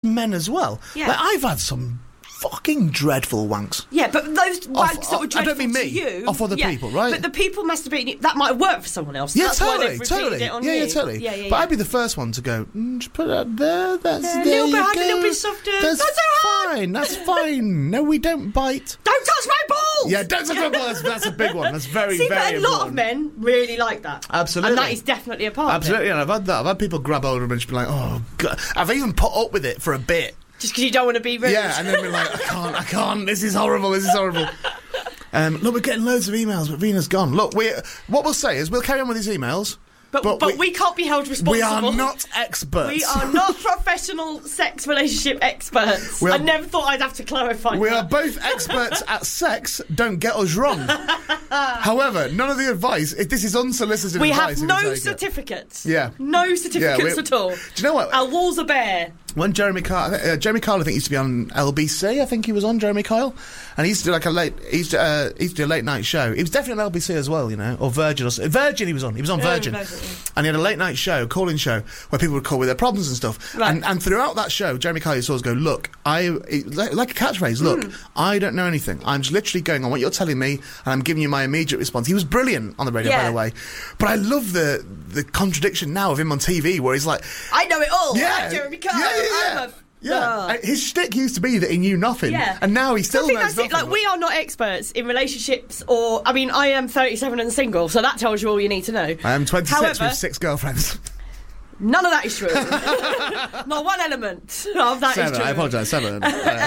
men as well. Yeah. Like, I've had some fucking dreadful wanks. Yeah, but those wanks that were dreadful I don't mean me, to you... off other people, right? But the people masturbating, that might have worked for someone else. Yeah, That's why they've repeated it on you. Yeah, totally. Yeah. But I'd be the first one to go, just put it up there, that's a there little bit you harder, go. a little bit softer. That's all right. fine, that's fine. No, we don't bite. Don't touch my balls! Yeah, don't touch my balls. That's a big one. That's very, See, very but a lot important. of men really like that. Absolutely. And that is definitely a part Absolutely, of it. and I've had that. I've had people grab hold of them and just be like, oh, God. I've even put up with it for a bit. Just because you don't want to be rude. Yeah, and then be like, I can't, this is horrible. Look, we're getting loads of emails, but Vina's gone. Look, what we'll say is we'll carry on with these emails. But we can't be held responsible. We are not experts. We are not professional sex relationship experts. I never thought I'd have to clarify We that. are both experts at sex, don't get us wrong. However, none of the advice, if this is unsolicited we advice... have no certificates. Yeah. No certificates at all. Do you know what? Our walls are bare. When Jeremy Kyle, I think used to be on LBC. I think he was on Jeremy Kyle, and he used to do he used to do a late night show. He was definitely on LBC as well, you know, or Virgin. Virgin, he was on Virgin, and he had a late night show, call-in show, where people would call with their problems and stuff. Right. And throughout that show, Jeremy Kyle used to always go, "Look, like a catchphrase. Look, I don't know anything. I'm just literally going on what you're telling me, and I'm giving you my immediate response." He was brilliant on the radio, by the way. But I love the contradiction now of him on TV, where he's like, "I know it all. Yeah, I'm Jeremy Kyle. Yeah. His shtick used to be that he knew nothing, and now he still knows nothing. Like, we are not experts in relationships, or I mean, I am 37 and single, so that tells you all you need to know. I am 26 However, with 6 girlfriends. None of that is true. Not one element of that is true. I apologise, 7.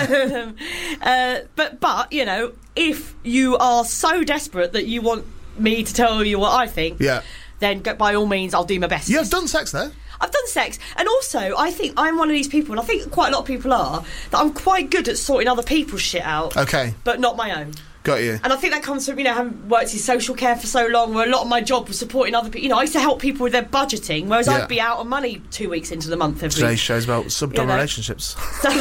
But you know, if you are so desperate that you want me to tell you what I think, then by all means, I'll do my best. You have done sex, though. I've done sex, and also I think I'm one of these people, and I think quite a lot of people are, that I'm quite good at sorting other people's shit out. Okay. But not my own. Got you. And I think that comes from, you know, having worked in social care for so long, where a lot of my job was supporting other people. You know, I used to help people with their budgeting, whereas I'd be out of money 2 weeks into the month. Today's show's about subdom relationships.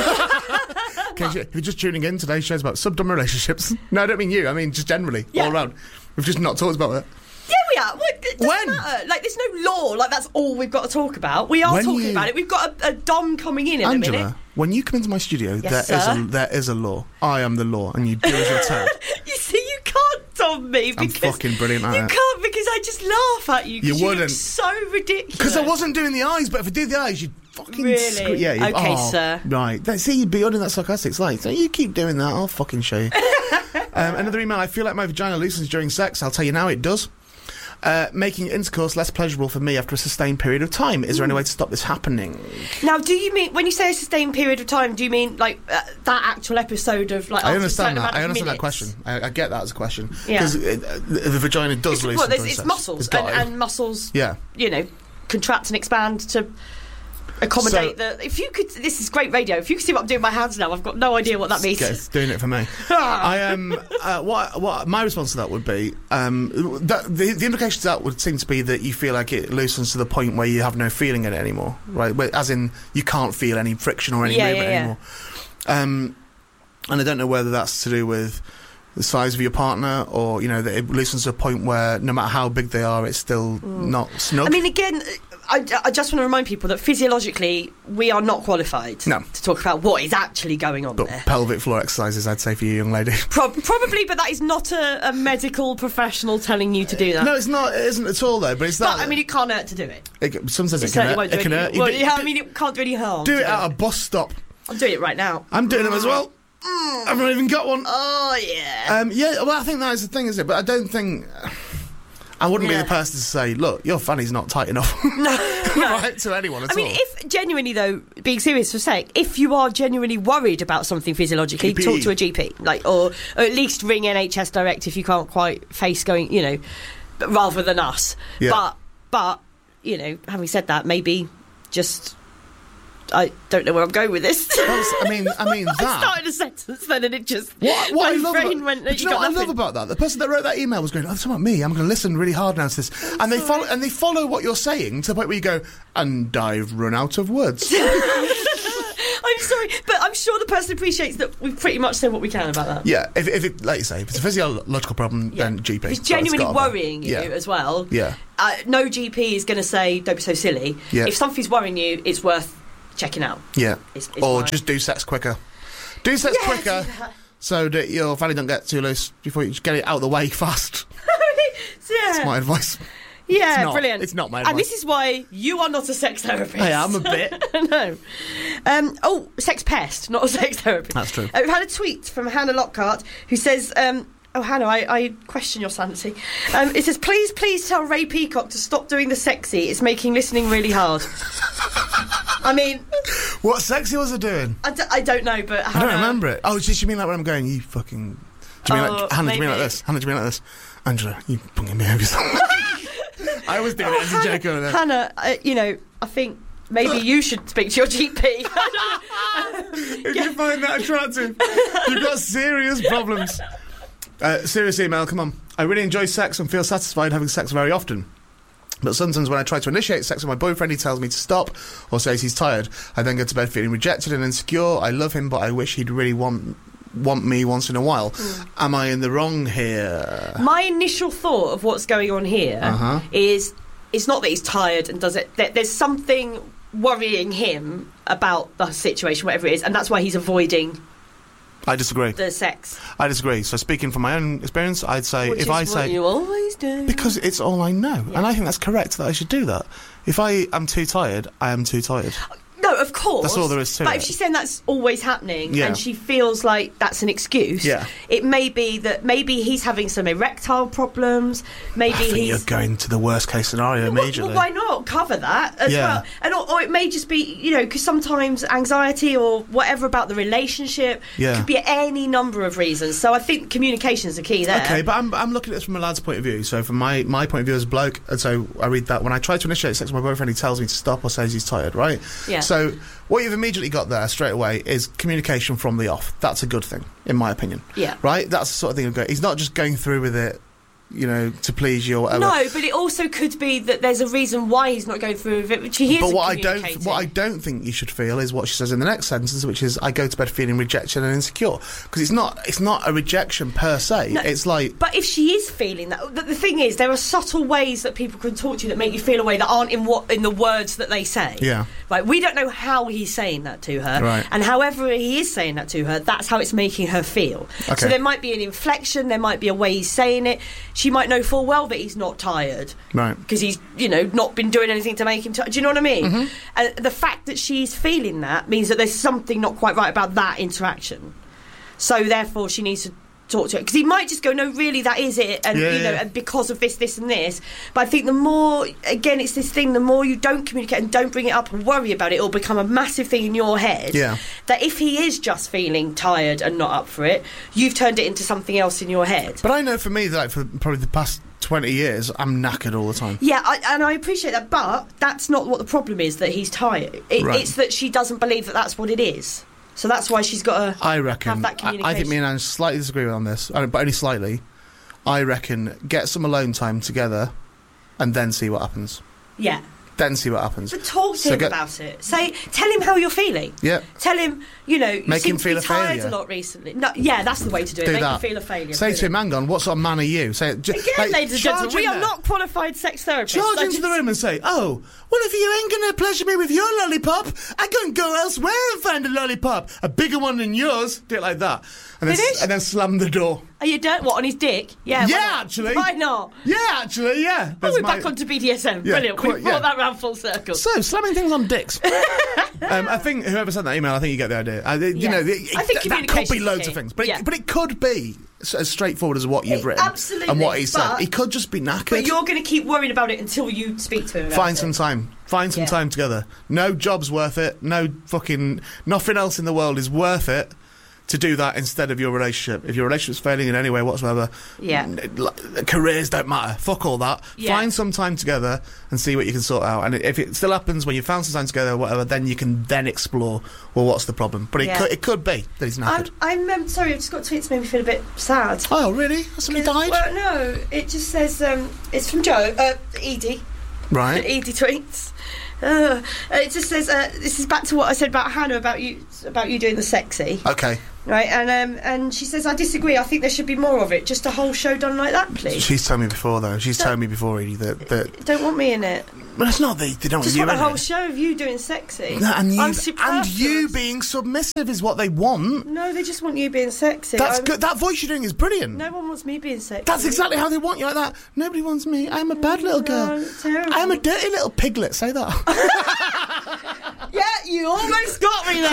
If you're just tuning in, today's show's about subdom relationships. No, I don't mean you. I mean just generally, all around. We've just not talked about it. Yeah, we are. It doesn't matter. Like, there's no law. Like, that's all we've got to talk about. We are talking about it. We've got a Dom coming in a minute. Angela, when you come into my studio, Yes, there is a law. I am the law, and you do as you're told. You see, you can't Dom me because... I'm fucking brilliant at it. You can't, because I just laugh at you. You wouldn't. Look so ridiculous. Because I wasn't doing the eyes, but if I did the eyes, you'd fucking... Really? Yeah. Okay, sir. Right. See, you'd be on that sarcastic. It's like, so you keep doing that, I'll fucking show you. Another email, I feel like my vagina loosens during sex. I'll tell you now, it does. Making intercourse less pleasurable for me after a sustained period of time. Is there any way to stop this happening? Now, do you mean, when you say a sustained period of time, do you mean like that actual episode of like? I understand that. I understand that question. I get that as a question. Yeah. Because the vagina does loosen. Well, it's muscles, and muscles. Yeah. You know, contract and expand to accommodate if you could, this is great radio. If you could see what I'm doing with my hands now, I've got no idea what that means. It's doing it for me. I am. What my response to that would be, the implications of that would seem to be that you feel like it loosens to the point where you have no feeling in it anymore, right? As in, you can't feel any friction or any movement anymore. And I don't know whether that's to do with the size of your partner, or, you know, that it loosens to a point where no matter how big they are, it's still not snug. I mean, again, I just want to remind people that physiologically we are not qualified to talk about what is actually going on there. Pelvic floor exercises, I'd say, for you, young lady. Probably, but that is not a medical professional telling you to do that. No, it's not. It isn't at all, though. But it's that. But, I mean, it can't hurt to do it. Sometimes it can hurt. It can hurt. Well, yeah, I mean, it can't do any harm. Do it at a bus stop. I'm doing it right now. I'm doing them as well. I've not even got one. Oh, yeah. Well, I think that is the thing, isn't it? But I don't think... I wouldn't be the person to say, look, your fanny's not tight enough. No. Right, to anyone at all. I mean, if genuinely, though, being serious for sake, if you are genuinely worried about something physiologically, talk to a GP. Or at least ring NHS Direct if you can't quite face going, you know, rather than us. Yeah. But, you know, having said that, maybe just... I don't know where I'm going with this. I mean that. I started a sentence then, and it just. What my I love brain about, went. Do you know what I love about that? The person that wrote that email was going, "Oh, it's about me. I'm going to listen really hard now to this," and they follow what you're saying to the point where you go, "And I've run out of words." I'm sorry, but I'm sure the person appreciates that we've pretty much said what we can about that. Yeah, if it, like you say, if it's a physiological problem, then GP. If it's genuinely worrying you as well, no GP is going to say, don't be so silly. Yeah. If something's worrying you, it's worth checking out. Yeah. Is Or my- just do sex quicker. Do sex quicker so that your fanny don't get too loose before you just get it out of the way fast. Yeah. That's my advice. Yeah, It's not. brilliant. It's not my advice. And this is why you are not a sex therapist. I am a bit. No. Sex pest, not a sex therapist. That's true. We've had a tweet from Hannah Lockhart who says, Hannah, I question your sanity. It says, please tell Ray Peacock to stop doing the sexy. It's making listening really hard. I mean... What sexy was I doing? I don't know, but Hannah... I don't remember it. Oh, did you mean like when I'm going, you fucking... Do you mean like... Hannah, do you mean like this? Hannah, do you mean like this? Angela, you fucking behave yourself. I was doing it as a joke over there. Hannah, I think maybe you should speak to your GP. If you find that attractive, you've got serious problems. Serious email, come on. I really enjoy sex and feel satisfied having sex very often. But sometimes when I try to initiate sex with my boyfriend, he tells me to stop or says he's tired. I then go to bed feeling rejected and insecure. I love him, but I wish he'd really want me once in a while. Am I in the wrong here? My initial thought of what's going on here is it's not that he's tired and does it. There's something worrying him about the situation, whatever it is, and that's why he's avoiding. I disagree. The sex. I disagree. So speaking from my own experience, I'd say Which if is I what say you always do. because it's all I know, and I think that's correct that I should do that. If I am too tired, I am too tired. No, of course. That's all there is to but it. if she's saying that's always happening Yeah. and she feels like that's an excuse, Yeah. it may be that maybe he's having some erectile problems, maybe I think he's... you're going to the worst case scenario immediately. Well, why not cover that as Yeah. well? And or it may just be, because sometimes anxiety or whatever about the relationship Yeah. could be any number of reasons. So I think communication is the key there. Okay, but I'm looking at this from a lad's point of view. So from my point of view as a bloke, and so I read that when I try to initiate sex with my boyfriend, he tells me to stop or says he's tired, right? Yeah. So what you've immediately got there straight away is communication from the off. That's a good thing, in my opinion. Yeah. Right? That's the sort of thing of going. He's not just going through with it, to please you or whatever. No, but it also could be that there's a reason why he's not going through with it, which he is. But what I don't think you should feel is what she says in the next sentence, which is I go to bed feeling rejected and insecure, because it's not a rejection per se. No, it's like. But if she is feeling that, the thing is, there are subtle ways that people can talk to you that make you feel a way that aren't in the words that they say. Yeah. Right. We don't know how he's saying that to her. Right. And however he is saying that to her, that's how it's making her feel. Okay. So there might be an inflection. There might be a way he's saying it. She might know full well that he's not tired. Right. Because he's, not been doing anything to make him tired. Do you know what I mean? Mm-hmm. And the fact that she's feeling that means that there's something not quite right about that interaction. So therefore she needs to talk to it, because he might just go, no, really, that is it, and and because of this and this. But I think the more, again, it's this thing, the more you don't communicate and don't bring it up and worry about it, it'll become a massive thing in your head. Yeah. That if he is just feeling tired and not up for it, you've turned it into something else in your head. But I know for me that for probably the past 20 years, I'm knackered all the time. Yeah, and I appreciate that, but that's not what the problem is, that he's tired. Right. It's that she doesn't believe that that's what it is. So that's why she's got to have that communication. I think me and Anne slightly disagree on this, but only slightly. I reckon get some alone time together and then see what happens. Yeah. Then see what happens. But talk to him about it. Tell him how you're feeling. Yeah. Tell him, make him feel a tired failure a lot recently. No, yeah, that's the way to do it. Make him feel a failure. Say to him, hang on, what sort of man are you? Say again, ladies and gentlemen, we are not qualified sex therapists. Charge into the room and say, oh, well, if you ain't going to pleasure me with your lollipop, I can go elsewhere and find a lollipop, a bigger one than yours. Do it like that, and then slam the door. Are you done? What, on his dick? Yeah. Actually. Why not? Yeah, actually, yeah. Oh, we're back onto BDSM. Yeah, Brilliant. We brought that round full circle. So, slamming things on dicks. I think whoever sent that email, I think you get the idea. I think that could be loads of things, but it could be as straightforward as what you've written. Absolutely. And what he said. He could just be knackered. But you're going to keep worrying about it until you speak to him about Find some time. Find some time together. No job's worth it. Nothing else in the world is worth it to do that instead of your relationship. If your relationship's failing in any way whatsoever, careers don't matter. Fuck all that. Yeah. Find some time together and see what you can sort out. And if it still happens when you found some time together or whatever, then you can then explore, well, what's the problem? But it could be that he's knackered. I'm sorry, I've just got tweets that made me feel a bit sad. Oh, really? Has somebody died? Well, no, it just says, it's from Joe, Edie. Right. Edie tweets. It just says, this is back to what I said about Hannah, about you doing the sexy. Okay. Right, and she says, I disagree. I think there should be more of it. Just a whole show done like that, please. She's told me before, though. She's told me before, Edie, that don't want me in it. Well, it's not that they don't just want you in a whole show of you doing sexy. No, and you being submissive is what they want. No, they just want you being sexy. That's good. That voice you're doing is brilliant. No one wants me being sexy. That's exactly how they want you, like that. Nobody wants me. I'm a bad little girl. Terrible. I'm a dirty little piglet. Say that. Yeah, you almost got me there.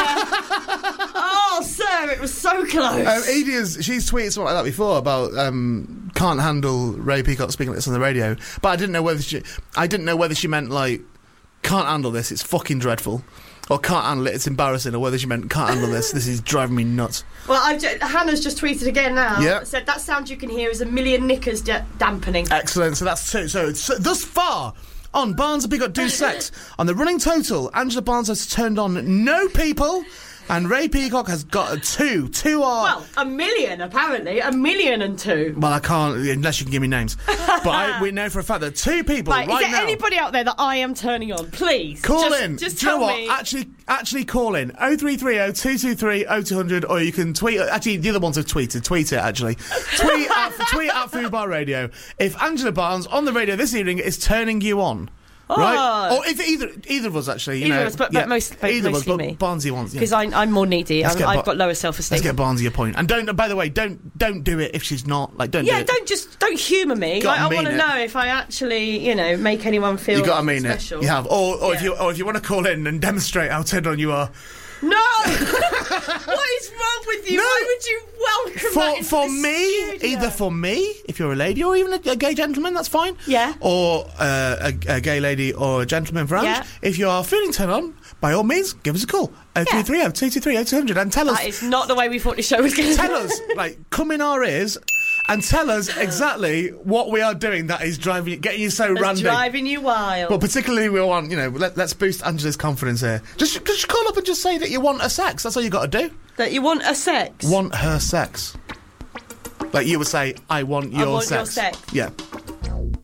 Oh, sir, it was so close. Edie she's tweeted something like that before about can't handle Ray Peacock speaking like this on the radio, but I didn't know whether she meant like can't handle this, it's fucking dreadful, or can't handle it, it's embarrassing, or whether she meant can't handle this is driving me nuts. Well, Hannah's just tweeted again now. Yep. Said that sound you can hear is a million knickers dampening. Excellent. So that's so thus far on Barnes and Peacock Do Sex, on the running total, Angela Barnes has turned on no people, and Ray Peacock has got a 2. 2 are... Well, 1 million, apparently. 1,000,002. Well, I can't, unless you can give me names. But we know for a fact that 2 people right now... Is there now, anybody out there that I am turning on? Please. Call in. Just Do you know tell what? me. Actually call in. 0330 223 0200, or you can tweet... Actually, the other ones have tweeted. Tweet it, actually. tweet at Fubar Radio. If Angela Barnes on the radio this evening is turning you on... Right, or if either of us actually, either of us, but mostly me. Barnesy wants, because I'm more needy. I've got lower self-esteem. Let's get Barnesy a point, and don't. By the way, don't do it if she's not like. Don't. Yeah, do it. don't humour me. Like, I want to know if I actually, make anyone feel. You got to mean special. it. You have, or if you want to call in and demonstrate how turned on you are. No! What is wrong with you? No. Why would you welcome that into for the me, studio? either for me, if you're a lady, or even a gay gentleman, that's fine. Yeah. Or a gay lady or a gentleman for Ange. Yeah. If you are feeling turned on, by all means, give us a call. 0330 223 0200 and tell us. That is not the way we thought the show was going to Tell us, come in our ears and tell us exactly what we are doing that is getting you so randy. Driving you wild. But particularly we want, let's boost Angela's confidence here. Just call up and just say that you want her sex. That's all you got to do. That you want her sex? Want her sex. Like you would say, I want your sex. Your sex. Yeah.